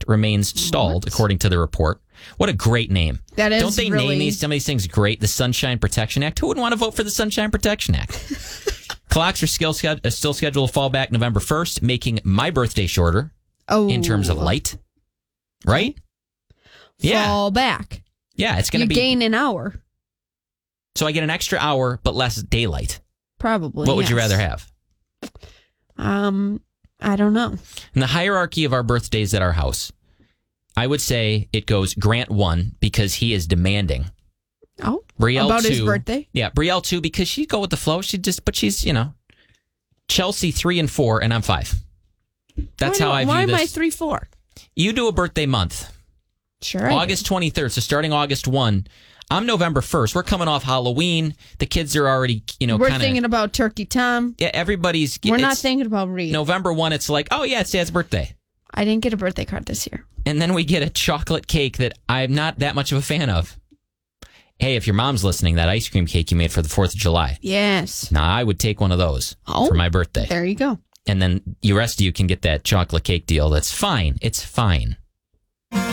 remains stalled, according to the report. What a great name. That is. Don't they name some of these things great? The Sunshine Protection Act. Who wouldn't want to vote for the Sunshine Protection Act? Clocks are still scheduled to fall back November 1st, making my birthday shorter in terms of light. Right? Fall back. Yeah, it's going to be... You gain an hour. So I get an extra hour, but less daylight. Probably, What would you rather have? I don't know. In the hierarchy of our birthdays at our house, I would say it goes Grant 1 because he is demanding. Oh, Brielle about 2, his birthday? Yeah, Brielle 2 because she'd go with the flow. She's, Chelsea 3 and 4, and I'm 5. That's how I view this. Why am I 3-4? You do a birthday month. Sure. August 23rd. So starting August 1, I'm November 1st. We're coming off Halloween. The kids are already, We're thinking about Turkey Tom. Yeah, everybody's. We're not thinking about Reed. November 1, it's like, oh, yeah, it's Dad's birthday. I didn't get a birthday card this year. And then we get a chocolate cake that I'm not that much of a fan of. Hey, if your mom's listening, that ice cream cake you made for the 4th of July. Yes. Now, I would take one of those for my birthday. There you go. And then the rest of you can get that chocolate cake deal. That's fine. It's fine.